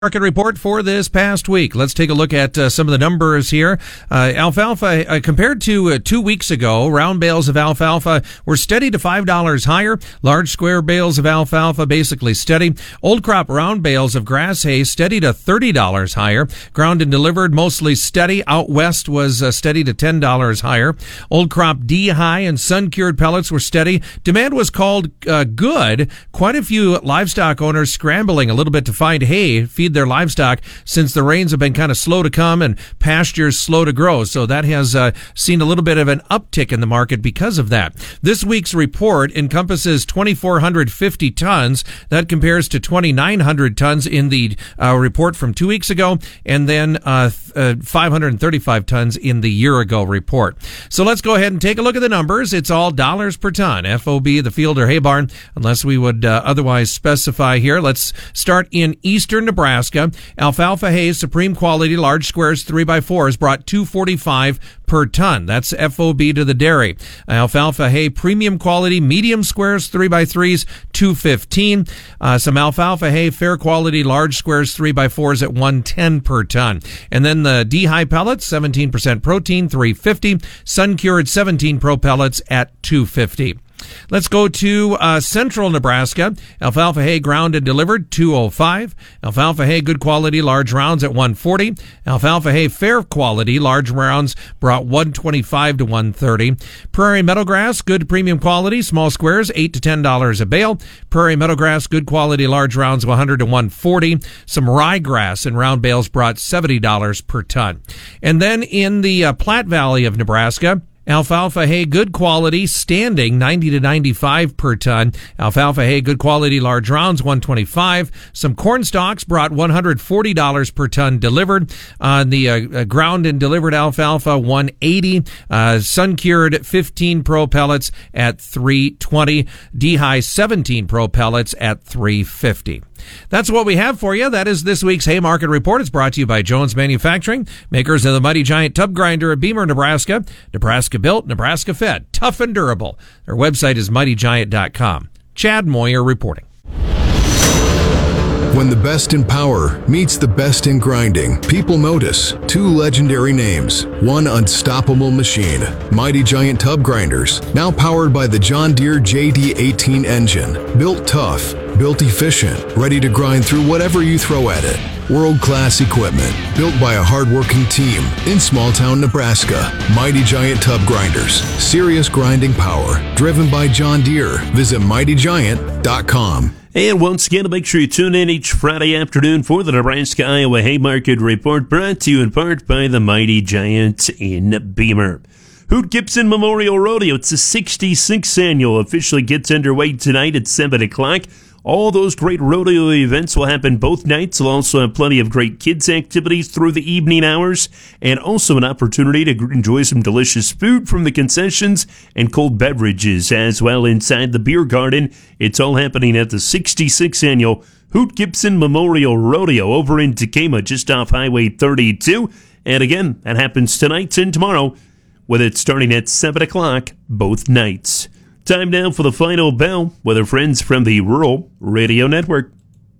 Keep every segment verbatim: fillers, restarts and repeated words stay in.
Market report for this past week. Let's take a look at uh, some of the numbers here. Uh, alfalfa, uh, compared to uh, two weeks ago, round bales of alfalfa were steady to five dollars higher. Large square bales of alfalfa basically steady. Old crop round bales of grass hay steady to thirty dollars higher. Ground and delivered mostly steady. Out west was uh, steady to ten dollars higher. Old crop D-high and sun-cured pellets were steady. Demand was called uh, good. Quite a few livestock owners scrambling a little bit to find hay, feed their livestock, since the rains have been kind of slow to come and pastures slow to grow. So that has uh, seen a little bit of an uptick in the market because of that. This week's report encompasses two thousand four hundred fifty tons. That compares to two thousand nine hundred tons in the uh, report from two weeks ago, and then uh, uh, five hundred thirty-five tons in the year ago report. So let's go ahead and take a look at the numbers. It's all dollars per ton, F O B, the field or hay barn, unless we would uh, otherwise specify here. Let's start in eastern Nebraska. Alfalfa hay supreme quality large squares three by fours brought two forty-five per ton. That's F O B to the dairy. Alfalfa hay premium quality medium squares three by threes two fifteen. Uh, some alfalfa hay fair quality large squares three by fours at one ten per ton. And then the D-high pellets seventeen percent protein three fifty. Sun cured seventeen pro pellets at two fifty. Let's go to uh, central Nebraska. Alfalfa hay ground and delivered two oh five. Alfalfa hay good quality large rounds at one forty. Alfalfa hay fair quality large rounds brought one twenty-five to one thirty. Prairie meadowgrass good premium quality small squares eight to ten dollars a bale. Prairie meadowgrass good quality large rounds one hundred to one forty. Some ryegrass in round bales brought seventy dollars per ton. And then in the uh, Platte Valley of Nebraska, alfalfa hay good quality standing ninety to ninety-five per ton. Alfalfa hay good quality large rounds one twenty-five. Some corn stalks brought one hundred forty dollars per ton delivered. On the uh, ground and delivered alfalfa one eighty. Uh, sun cured fifteen pro pellets at three twenty. D-high seventeen pro pellets at three fifty. That's what we have for you. That is this week's Hay Market Report. It's brought to you by Jones Manufacturing, makers of the Mighty Giant Tub Grinder of Beamer, Nebraska. Nebraska built, Nebraska fed, tough and durable. Their website is mighty giant dot com. Chad Moyer reporting. When the best in power meets the best in grinding, people notice two legendary names, one unstoppable machine, Mighty Giant Tub Grinders, now powered by the John Deere J D eighteen engine, built tough, built efficient, ready to grind through whatever you throw at it. World-class equipment, built by a hard-working team in small-town Nebraska. Mighty Giant Tub Grinders, serious grinding power, driven by John Deere. Visit mighty giant dot com. And once again, make sure you tune in each Friday afternoon for the Nebraska-Iowa Hay Market Report, brought to you in part by the Mighty Giant in Beamer. Hoot Gibson Memorial Rodeo, it's the sixty-sixth annual, officially gets underway tonight at seven o'clock. All those great rodeo events will happen both nights. We'll also have plenty of great kids' activities through the evening hours, and also an opportunity to enjoy some delicious food from the concessions and cold beverages as well inside the beer garden. It's all happening at the sixty-sixth annual Hoot Gibson Memorial Rodeo over in Tekamah, just off Highway thirty-two. And again, that happens tonight and tomorrow, with it starting at seven o'clock both nights. Time now for the final bell with our friends from the Rural Radio Network.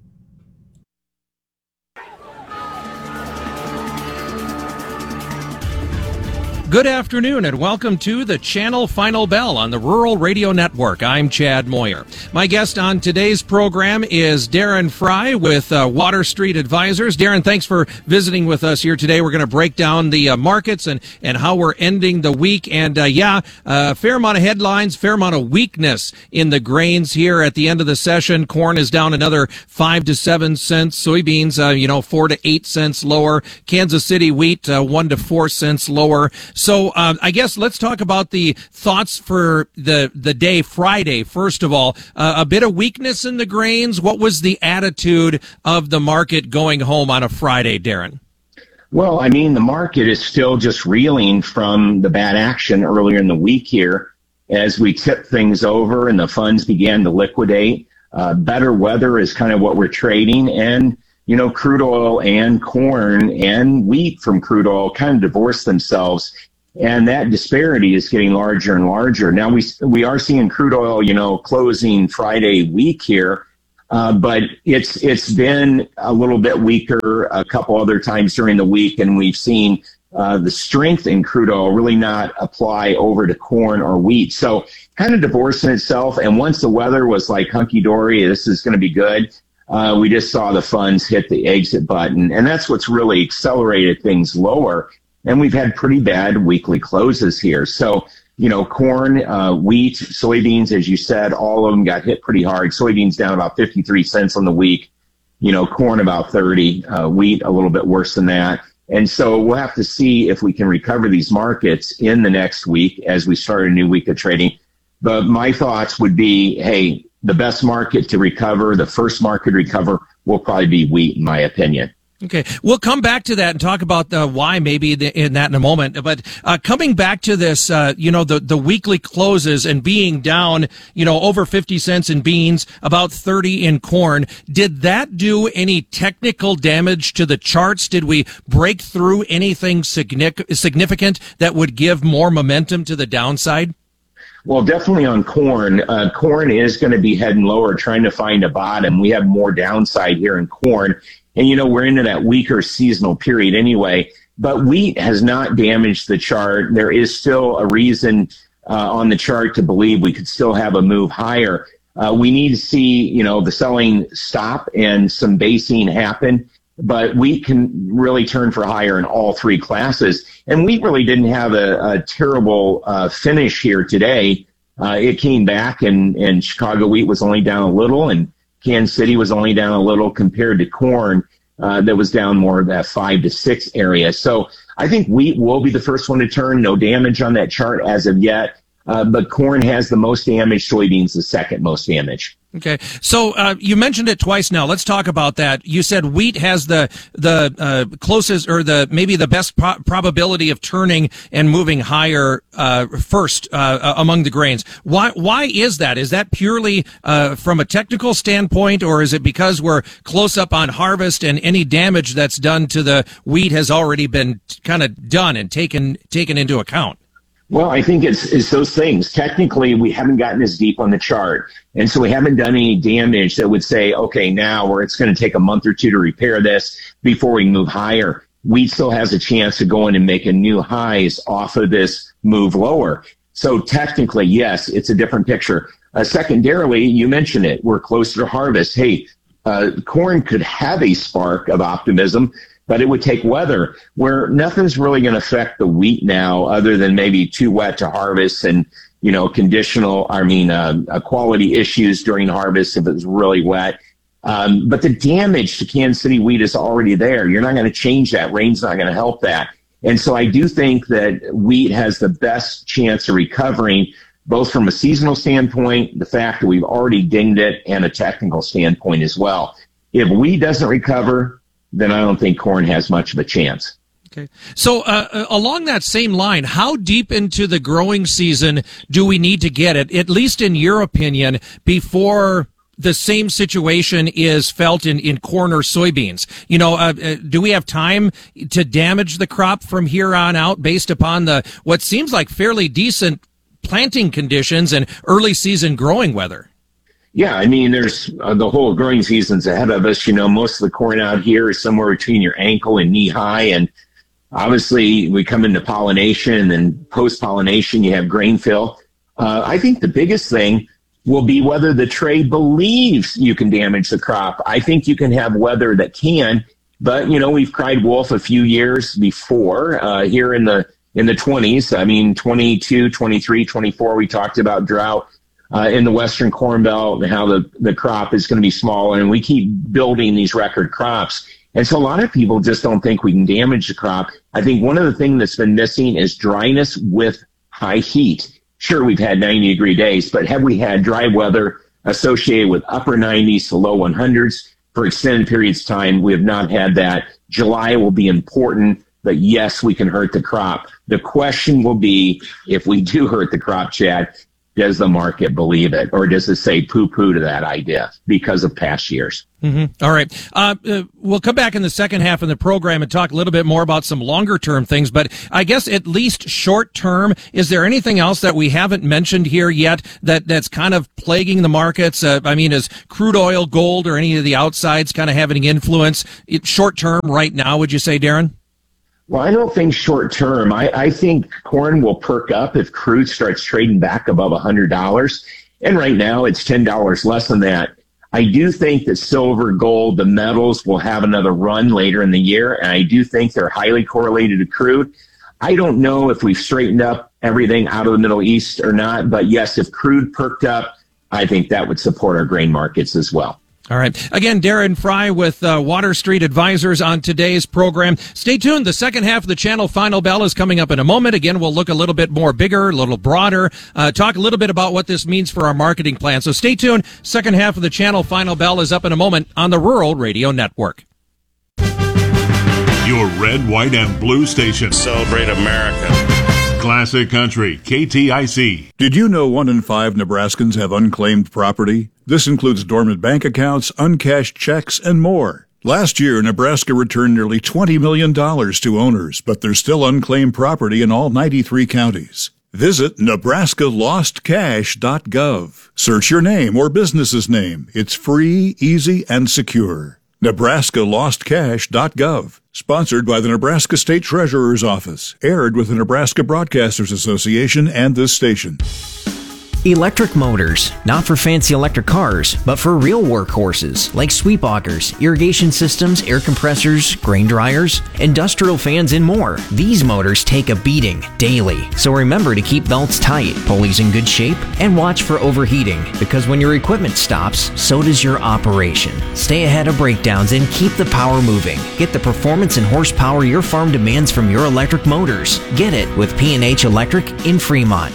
Good afternoon and welcome to the Channel Final Bell on the Rural Radio Network. I'm Chad Moyer. My guest on today's program is Darren Fry with uh, Water Street Advisors. Darren, thanks for visiting with us here today. We're going to break down the uh, markets and, and how we're ending the week. And uh, yeah, a uh, fair amount of headlines, fair amount of weakness in the grains here at the end of the session. Corn is down another five to seven cents. Soybeans, uh, you know, four to eight cents lower. Kansas City wheat, uh, one to four cents lower. So uh, I guess let's talk about the thoughts for the the day Friday. First of all, uh, a bit of weakness in the grains. What was the attitude of the market going home on a Friday, Darren? Well, I mean, the market is still just reeling from the bad action earlier in the week here as we tipped things over and the funds began to liquidate. Uh, better weather is kind of what we're trading, and you know, crude oil and corn and wheat from crude oil kind of divorce themselves. And that disparity is getting larger and larger. Now we we are seeing crude oil, you know, closing Friday week here Uh, but it's it's been a little bit weaker a couple other times during the week, and we've seen uh, the strength in crude oil really not apply over to corn or wheat. So kind of divorcing itself. And once the weather was like hunky-dory, this is going to be good, uh, we just saw the funds hit the exit button. And that's what's really accelerated things lower. And we've had pretty bad weekly closes here. So, you know, corn, uh, wheat, soybeans, as you said, all of them got hit pretty hard. Soybeans down about fifty-three cents on the week. You know, corn about thirty, uh, wheat a little bit worse than that. And so we'll have to see if we can recover these markets in the next week as we start a new week of trading. But my thoughts would be, hey, the best market to recover, the first market to recover will probably be wheat, in my opinion. Okay, we'll come back to that and talk about the why maybe in that in a moment. But uh, coming back to this, uh, you know, the, the weekly closes and being down, you know, over fifty cents in beans, about thirty in corn. Did that do any technical damage to the charts? Did we break through anything significant that would give more momentum to the downside? Well, definitely on corn. Uh, corn is going to be heading lower, trying to find a bottom. We have more downside here in corn. And, you know, we're into that weaker seasonal period anyway. But wheat has not damaged the chart. There is still a reason uh, on the chart to believe we could still have a move higher. Uh, we need to see, you know, the selling stop and some basing happen. But wheat can really turn for higher in all three classes. And wheat really didn't have a, a terrible uh, finish here today. Uh, it came back, and, and Chicago wheat was only down a little, and Kansas City was only down a little compared to corn uh, that was down more of that five to six area. So I think wheat will be the first one to turn. No damage on that chart as of yet. Uh, but corn has the most damage. Soybeans the second most damage. Okay, so uh, you mentioned it twice now. Let's talk about that. You said wheat has the the uh, closest, or the maybe the best pro- probability of turning and moving higher uh, first uh, among the grains. Why why is that? Is that purely uh, from a technical standpoint, or is it because we're close up on harvest and any damage that's done to the wheat has already been kind of done and taken taken into account? Well, I think it's, it's those things. Technically, we haven't gotten as deep on the chart. And so we haven't done any damage that would say, okay, now where it's going to take a month or two to repair this before we move higher. Wheat still has a chance to go in and make a new highs off of this move lower. So technically, yes, it's a different picture. Uh, secondarily, you mentioned it. We're closer to harvest. Hey, uh, corn could have a spark of optimism, but it would take weather where nothing's really going to affect the wheat now other than maybe too wet to harvest and, you know, conditional, I mean, uh, uh, quality issues during harvest if it was really wet. Um, but the damage to Kansas City wheat is already there. You're not going to change that. Rain's not going to help that. And so I do think that wheat has the best chance of recovering, both from a seasonal standpoint, the fact that we've already dinged it, and a technical standpoint as well. If wheat doesn't recover, then I don't think corn has much of a chance. Okay. So uh, along that same line, how deep into the growing season do we need to get it, at least in your opinion, before the same situation is felt in, in corn or soybeans? You know, uh, uh, do we have time to damage the crop from here on out based upon the what seems like fairly decent planting conditions and early season growing weather? Yeah, I mean, there's uh, the whole growing season's ahead of us. You know, most of the corn out here is somewhere between your ankle and knee high. And obviously, we come into pollination, and post-pollination, you have grain fill. Uh, I think the biggest thing will be whether the trade believes you can damage the crop. I think you can have weather that can, but, you know, we've cried wolf a few years before uh, here in the in the twenties. I mean, twenty-two, twenty-three, twenty-four, we talked about drought. Uh, in the Western Corn Belt, and how the, the crop is going to be smaller, and we keep building these record crops. And so a lot of people just don't think we can damage the crop. I think one of the things that's been missing is dryness with high heat. Sure, we've had ninety degree days, but have we had dry weather associated with upper nineties to low hundreds for extended periods of time? We have not had that. July will be important, but yes, we can hurt the crop. The question will be, if we do hurt the crop, Chad, does the market believe it, or does it say poo-poo to that idea because of past years? Mm-hmm. All right. Uh, uh, we'll come back in the second half of the program and talk a little bit more about some longer-term things, but I guess at least short-term, is there anything else that we haven't mentioned here yet that, that's kind of plaguing the markets? Uh, I mean, is crude oil, gold, or any of the outsides kind of having influence short-term right now, would you say, Darren? Well, I don't think short term. I, I think corn will perk up if crude starts trading back above one hundred dollars. And right now it's ten dollars less than that. I do think that silver, gold, the metals will have another run later in the year. And I do think they're highly correlated to crude. I don't know if we've straightened up everything out of the Middle East or not. But yes, if crude perked up, I think that would support our grain markets as well. All right. Again, Darren Fry with uh, Water Street Advisors on today's program. Stay tuned. The second half of the Channel Final Bell is coming up in a moment. Again, we'll look a little bit more bigger, a little broader, uh, talk a little bit about what this means for our marketing plan. So stay tuned. Second half of the Channel Final Bell is up in a moment on the Rural Radio Network. Your red, white, and blue station. Celebrate America. Classic Country, K T I C. Did you know one in five Nebraskans have unclaimed property? This includes dormant bank accounts, uncashed checks, and more. Last year, Nebraska returned nearly twenty million dollars to owners, but there's still unclaimed property in all ninety-three counties. Visit Nebraska Lost Cash dot gov. Search your name or business's name. It's free, easy, and secure. Nebraska Lost Cash dot gov. Sponsored by the Nebraska State Treasurer's Office. Aired with the Nebraska Broadcasters Association and this station. Electric motors, not for fancy electric cars, but for real workhorses like sweep augers, irrigation systems, air compressors, grain dryers, industrial fans, and more. These motors take a beating daily, so remember to keep belts tight, pulleys in good shape, and watch for overheating, because when your equipment stops, so does your operation. Stay ahead of breakdowns and keep the power moving. Get the performance and horsepower your farm demands from your electric motors. Get it with P and H Electric in Fremont.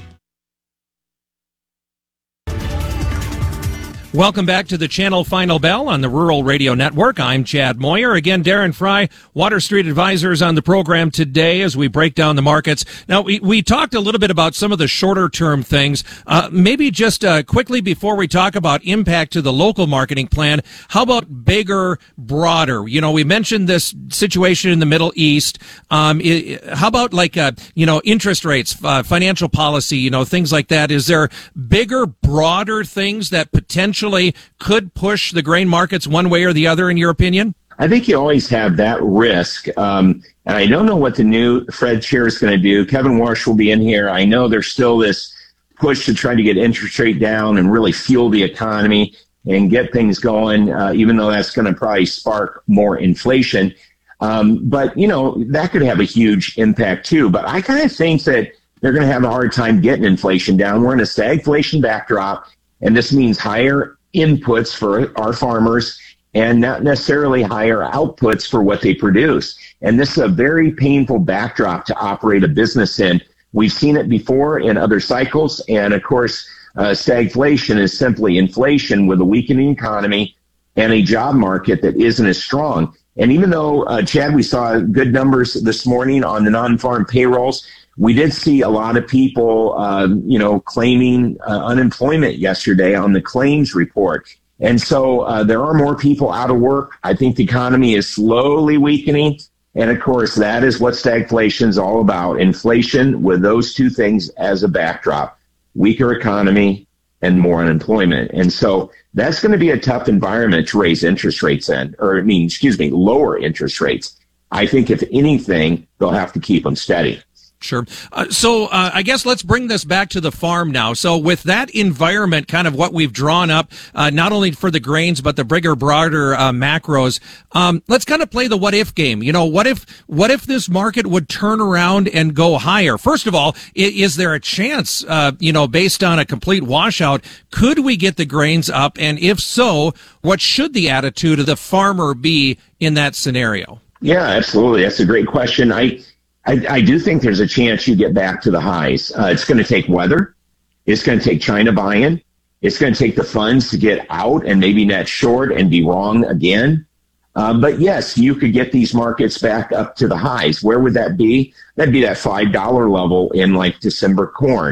Welcome back to the Channel Final Bell on the Rural Radio Network. I'm Chad Moyer. Again, Darren Fry, Water Street Advisors on the program today as we break down the markets. Now, we, we talked a little bit about some of the shorter term things. Uh, maybe just uh, quickly before we talk about impact to the local marketing plan, how about bigger, broader? You know, we mentioned this situation in the Middle East. Um, it, how about like, uh, you know, interest rates, uh, financial policy, you know, things like that? Is there bigger, broader things that potentially could push the grain markets one way or the other, in your opinion? I think you always have that risk. Um, and I don't know what the new Fed chair is going to do. Kevin Warsh will be in here. I know there's still this push to try to get interest rate down and really fuel the economy and get things going, uh, even though that's going to probably spark more inflation. Um, but, you know, that could have a huge impact too. But I kind of think that they're going to have a hard time getting inflation down. We're in a stagflation backdrop. And this means higher inputs for our farmers and not necessarily higher outputs for what they produce. And this is a very painful backdrop to operate a business in. We've seen it before in other cycles. And of course, uh, stagflation is simply inflation with a weakening economy and a job market that isn't as strong. And even though, uh, Chad, we saw good numbers this morning on the non-farm payrolls, we did see a lot of people, uh, you know, claiming uh, unemployment yesterday on the claims report. And so uh, there are more people out of work. I think the economy is slowly weakening. And of course, that is what stagflation is all about. Inflation with those two things as a backdrop, weaker economy and more unemployment. And so that's going to be a tough environment to raise interest rates in, or I mean, excuse me, lower interest rates. I think if anything, they'll have to keep them steady. Sure. Uh, so uh, I guess let's bring this back to the farm now. So with that environment, kind of what we've drawn up, uh, not only for the grains, but the bigger, broader uh, macros, um, let's kind of play the what if game. You know, what if what if this market would turn around and go higher? First of all, is, is there a chance, uh, you know, based on a complete washout, could we get the grains up? And if so, what should the attitude of the farmer be in that scenario? Yeah, absolutely. That's a great question. I I, I do think there's a chance you get back to the highs. Uh, it's going to take weather. It's going to take China buy-in. It's going to take the funds to get out and maybe net short and be wrong again. Uh, but yes, you could get these markets back up to the highs. Where would that be? That'd be that five dollar level in like December corn.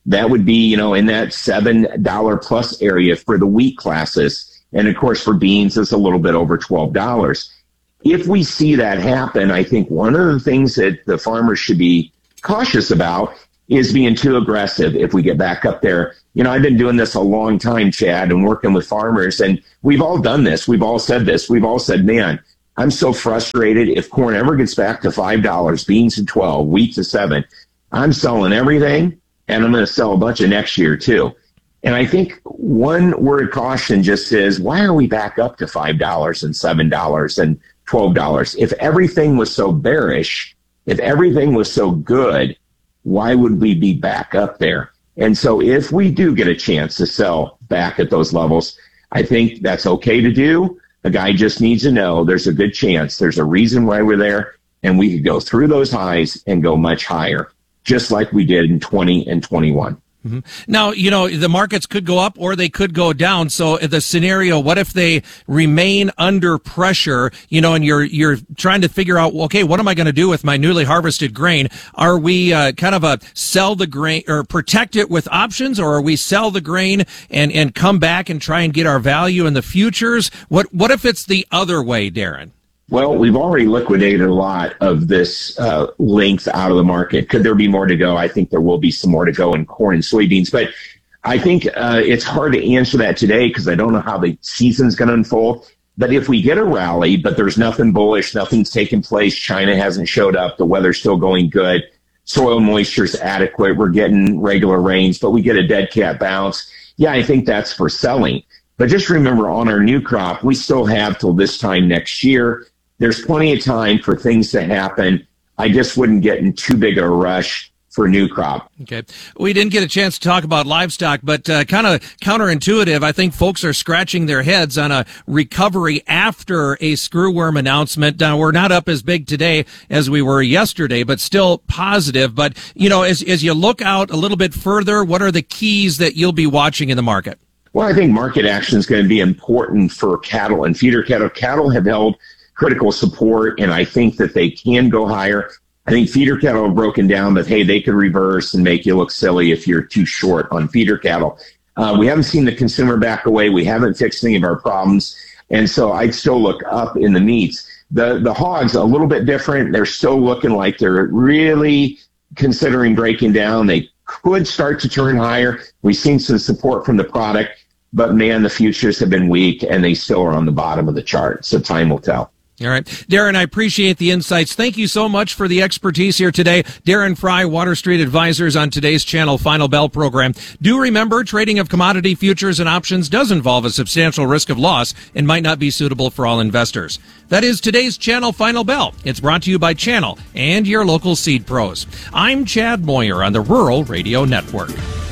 that would be, you know, in that seven dollars plus area for the wheat classes. And of course, for beans, it's a little bit over twelve dollars. If we see that happen, I think one of the things that the farmers should be cautious about is being too aggressive if we get back up there. You know, I've been doing this a long time, Chad, and working with farmers, and we've all done this. We've all said this. We've all said, man, I'm so frustrated. If corn ever gets back to five dollars, beans to twelve, wheat to seven, I'm selling everything, and I'm going to sell a bunch of next year too. And I think one word of caution just is, why are we back up to five dollars and seven dollars and twelve dollars? If everything was so bearish, if everything was so good, why would we be back up there? And so if we do get a chance to sell back at those levels, I think that's okay to do. A guy just needs to know there's a good chance, there's a reason why we're there, and we could go through those highs and go much higher, just like we did in twenty and twenty-one. Mm-hmm. Now, you know, the markets could go up or they could go down. So the scenario, what if they remain under pressure, you know, and you're, you're trying to figure out, okay, what am I going to do with my newly harvested grain? Are we uh, kind of a sell the grain or protect it with options, or are we sell the grain and, and come back and try and get our value in the futures? What, what if it's the other way, Darren? Well, we've already liquidated a lot of this uh, length out of the market. Could there be more to go? I think there will be some more to go in corn and soybeans. But I think uh, it's hard to answer that today because I don't know how the season's going to unfold. But if we get a rally, but there's nothing bullish, nothing's taken place, China hasn't showed up, the weather's still going good, soil moisture's adequate, we're getting regular rains, but we get a dead cat bounce, yeah, I think that's for selling. But just remember, on our new crop, we still have till this time next year. There's plenty of time for things to happen. I just wouldn't get in too big of a rush for new crop. Okay. We didn't get a chance to talk about livestock, but uh, kind of counterintuitive. I think folks are scratching their heads on a recovery after a screwworm announcement. Now, we're not up as big today as we were yesterday, but still positive. But, you know, as, as you look out a little bit further, what are the keys that you'll be watching in the market? Well, I think market action is going to be important for cattle and feeder cattle. Cattle have held critical support, and I think that they can go higher. I think feeder cattle have broken down, but hey, they could reverse and make you look silly if you're too short on feeder cattle. Uh, we haven't seen the consumer back away. We haven't fixed any of our problems. And so I'd still look up in the meats. The, the hogs, a little bit different. They're still looking like they're really considering breaking down. They could start to turn higher. We've seen some support from the product, but man, the futures have been weak and they still are on the bottom of the chart. So time will tell. All right. Darren, I appreciate the insights. Thank you so much for the expertise here today. Darren Fry, Water Street Advisors, on today's Channel Final Bell program. Do remember, trading of commodity futures and options does involve a substantial risk of loss and might not be suitable for all investors. That is today's Channel Final Bell. It's brought to you by Channel and your local seed pros. I'm Chad Moyer on the Rural Radio Network.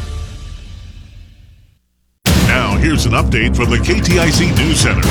Now, here's an update from the K T I C News Center.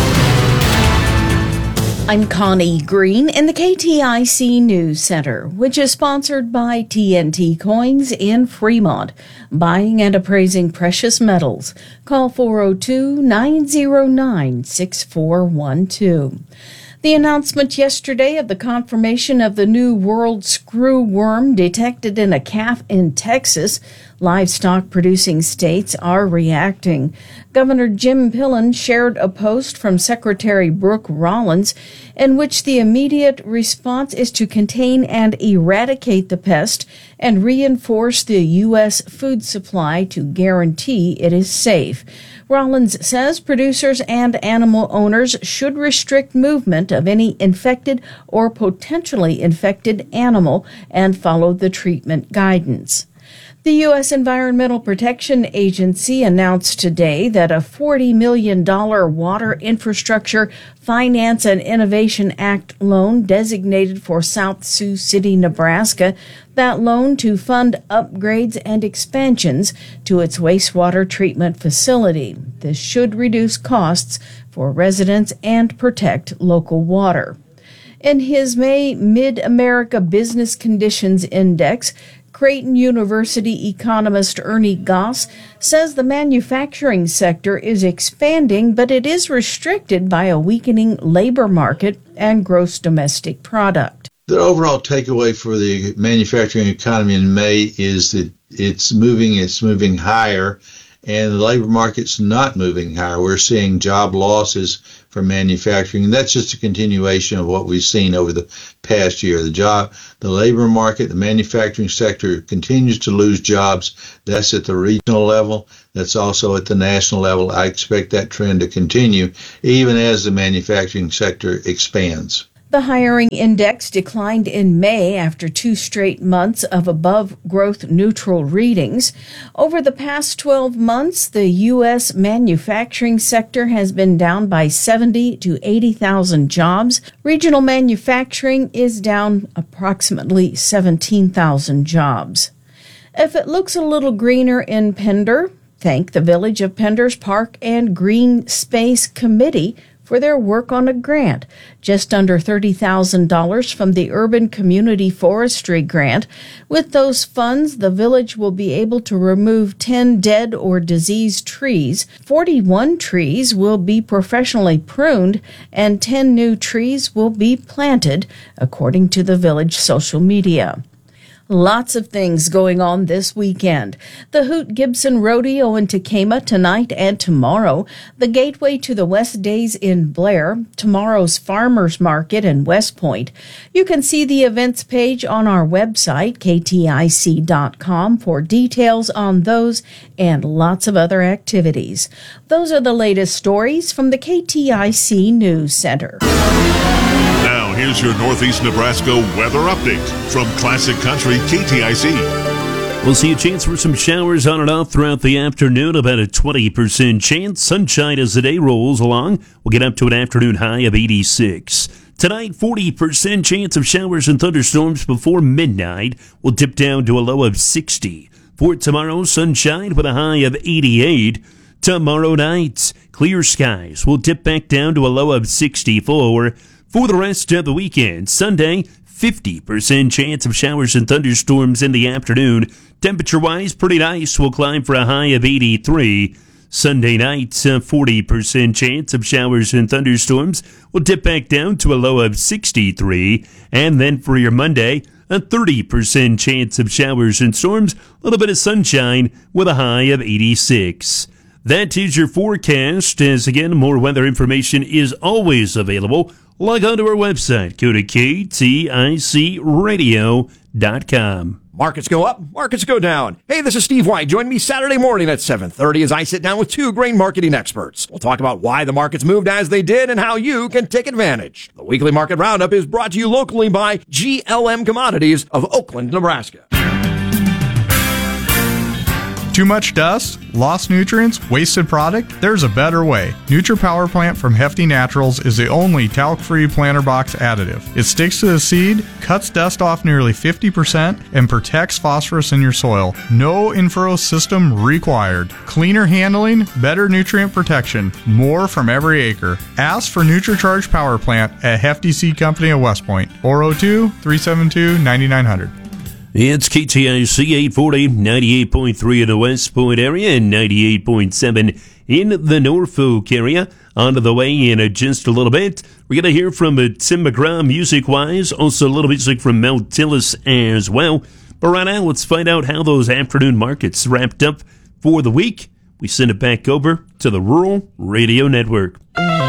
I'm Connie Green in the K T I C News Center, which is sponsored by T N T Coins in Fremont. Buying and appraising precious metals. Call four oh two, nine oh nine, six four one two. The announcement yesterday of the confirmation of the new world screwworm detected in a calf in Texas. Livestock producing states are reacting. Governor Jim Pillen shared a post from Secretary Brooke Rollins in which the immediate response is to contain and eradicate the pest and reinforce the U S food supply to guarantee it is safe. Rollins says producers and animal owners should restrict movement of any infected or potentially infected animal and follow the treatment guidance. The U S Environmental Protection Agency announced today that a forty million dollars Water Infrastructure Finance and Innovation Act loan designated for South Sioux City, Nebraska, that loan to fund upgrades and expansions to its wastewater treatment facility. This should reduce costs for residents and protect local water. In his May Mid-America Business Conditions Index, Creighton University economist Ernie Goss says the manufacturing sector is expanding, but it is restricted by a weakening labor market and gross domestic product. The overall takeaway for the manufacturing economy in May is that it's moving, it's moving higher, and the labor market's not moving higher. We're seeing job losses for manufacturing, and that's just a continuation of what we've seen over the past year. The job, the labor market, the manufacturing sector continues to lose jobs. That's at the regional level. That's also at the national level. I expect that trend to continue even as the manufacturing sector expands. The hiring index declined in May after two straight months of above growth neutral readings. Over the past twelve months, the U S manufacturing sector has been down by seventy to eighty thousand jobs. Regional manufacturing is down approximately seventeen thousand jobs. If it looks a little greener in Pender, thank the Village of Pender's Park and Green Space Committee for their work on a grant, just under thirty thousand dollars from the Urban Community Forestry Grant. With those funds, the village will be able to remove ten dead or diseased trees. forty-one trees will be professionally pruned, and ten new trees will be planted, according to the village social media. Lots of things going on this weekend. The Hoot Gibson Rodeo in Tekamah tonight and tomorrow. The Gateway to the West Days in Blair. Tomorrow's Farmers Market in West Point. You can see the events page on our website, K T I C dot com, for details on those and lots of other activities. Those are the latest stories from the K T I C News Center. Now, here's your Northeast Nebraska weather update from Classic Country K T I C. We'll see a chance for some showers on and off throughout the afternoon, about a twenty percent chance. Sunshine as the day rolls along. We'll get up to an afternoon high of eighty-six. Tonight, forty percent chance of showers and thunderstorms before midnight. We'll dip down to a low of sixty. For tomorrow, sunshine with a high of eighty-eight. Tomorrow night, clear skies. We'll dip back down to a low of sixty-four. For the rest of the weekend, Sunday, fifty percent chance of showers and thunderstorms in the afternoon. Temperature-wise, pretty nice. We'll climb for a high of eighty-three. Sunday night, a forty percent chance of showers and thunderstorms. We'll dip back down to a low of sixty-three. And then for your Monday, a thirty percent chance of showers and storms. A little bit of sunshine with a high of eighty-six. That is your forecast. As again, more weather information is always available. Log on to our website. Go to K T I C radio dot com. Markets go up, markets go down. Hey, this is Steve White. Join me Saturday morning at seven thirty as I sit down with two grain marketing experts. We'll talk about why the markets moved as they did and how you can take advantage. The weekly market roundup is brought to you locally by G L M Commodities of Oakland, Nebraska. Too much dust? Lost nutrients? Wasted product? There's a better way. NutriPower Plant from Hefty Naturals is the only talc-free planter box additive. It sticks to the seed, cuts dust off nearly fifty percent, and protects phosphorus in your soil. No in-furrow system required. Cleaner handling, better nutrient protection, more from every acre. Ask for NutriCharge Power Plant at Hefty Seed Company of West Point, four oh two, three seven two, nine nine zero zero. It's K T I C eight forty, ninety-eight point three in the West Point area and ninety-eight point seven in the Norfolk area. On to the way in just a little bit. We're going to hear from uh, Tim McGraw music-wise, also a little music from Mel Tillis as well. But right now, let's find out how those afternoon markets wrapped up for the week. We send it back over to the Rural Radio Network.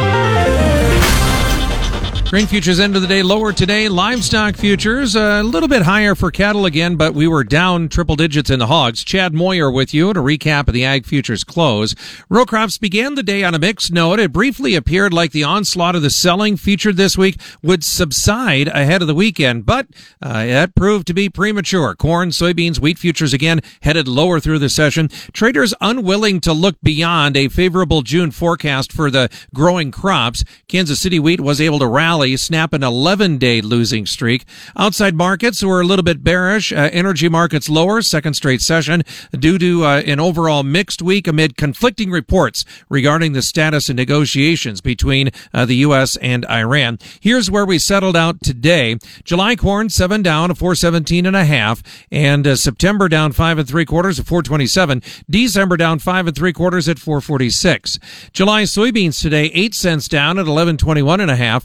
Grain futures end of the day lower today. Livestock futures a little bit higher for cattle again, but we were down triple digits in the hogs. Chad Moyer with you to recap of the ag futures close. Row crops began the day on a mixed note. It briefly appeared like the onslaught of the selling featured this week would subside ahead of the weekend, but uh, that proved to be premature. Corn, soybeans, wheat futures again headed lower through the session. Traders unwilling to look beyond a favorable June forecast for the growing crops. Kansas City wheat was able to rally, snap an eleven-day losing streak. Outside markets were a little bit bearish. Uh, energy markets lower, second straight session, due to uh, an overall mixed week amid conflicting reports regarding the status of negotiations between uh, the U S and Iran. Here's where we settled out today. July corn, seven down, a four seventeen and a half, and uh, September down five and three quarters at four twenty-seven. December down five and three quarters at four forty-six. July soybeans today, eight cents down at eleven twenty-one and a half. August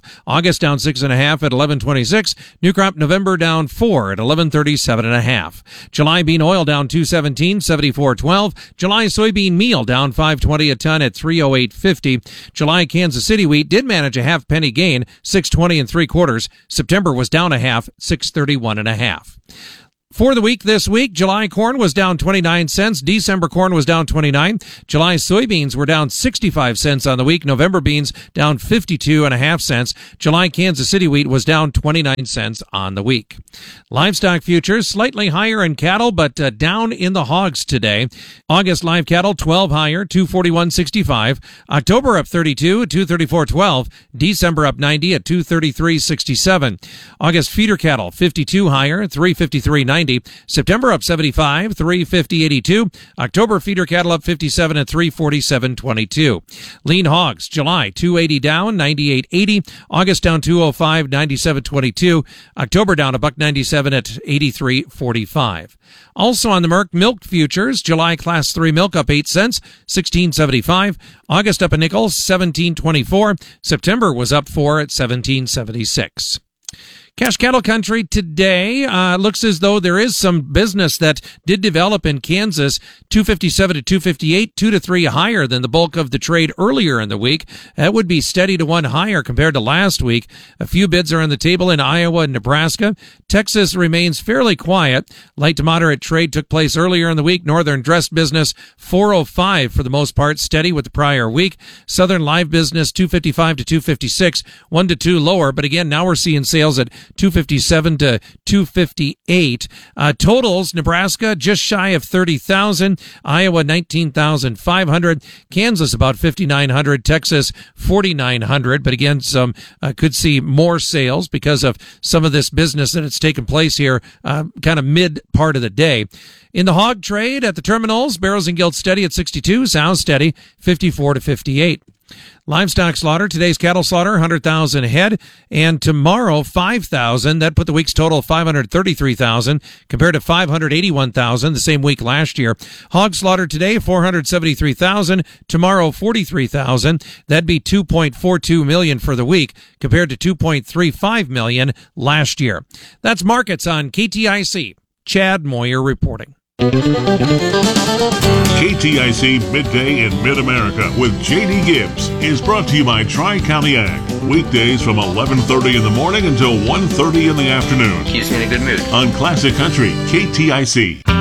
August down six and a half at eleven twenty-six. New crop November down four at eleven thirty-seven and a half. July bean oil down two seventeen, seventy-four twelve. July soybean meal down five twenty a ton at three oh eight fifty. July Kansas City wheat did manage a half penny gain, six twenty and three quarters. September was down a half, six thirty-one and a half. For the week this week, July corn was down twenty-nine cents. December corn was down twenty-nine. July soybeans were down sixty-five cents on the week. November beans down fifty-two and a half cents. July Kansas City wheat was down twenty-nine cents on the week. Livestock futures slightly higher in cattle, but uh, down in the hogs today. August live cattle twelve higher, two forty-one sixty-five. October up thirty-two at two thirty-four twelve. December up ninety at two thirty-three sixty-seven. August feeder cattle fifty-two higher, three fifty-three ninety. September up seventy-five, three fifty eighty-two. October feeder cattle up fifty-seven at three forty-seven twenty-two. Lean hogs, July two eighty down, ninety-eight eighty. August down two oh five, ninety-seven twenty-two. October down a buck ninety-seven at eighty-three forty-five. Also on the Merck milk futures, July class three milk up eight cents, sixteen seventy-five. August up a nickel, seventeen twenty-four. September was up four at seventeen seventy-six. Cash cattle country today uh, looks as though there is some business that did develop in Kansas. two fifty-seven to two fifty-eight, two to three higher than the bulk of the trade earlier in the week. That would be steady to one higher compared to last week. A few bids are on the table in Iowa and Nebraska. Texas remains fairly quiet. Light to moderate trade took place earlier in the week. Northern dressed business four oh five for the most part, steady with the prior week. Southern live business two fifty-five to two fifty-six, one to two lower. But again, now we're seeing sales at two fifty-seven to two fifty-eight. Uh, totals, Nebraska just shy of thirty thousand. Iowa nineteen thousand five hundred. Kansas about fifty-nine hundred. Texas forty-nine hundred. But again, some uh, could see more sales because of some of this business that it's taken place here uh, kind of mid part of the day. In the hog trade at the terminals, barrels and gilt steady at sixty-two. Sows steady fifty-four to fifty-eight. Livestock slaughter, today's cattle slaughter, one hundred thousand head, and tomorrow, five thousand. That put the week's total of five hundred thirty-three thousand, compared to five hundred eighty-one thousand the same week last year. Hog slaughter today, four hundred seventy-three thousand. Tomorrow, forty-three thousand. That'd be two point four two million for the week, compared to two point three five million last year. That's markets on K T I C. Chad Moyer reporting. K T I C Midday in Mid-America with J D Gibbs is brought to you by Tri-County Ag. Weekdays from eleven thirty in the morning until one thirty in the afternoon. Keeps me in a good mood. On Classic Country, K T I C.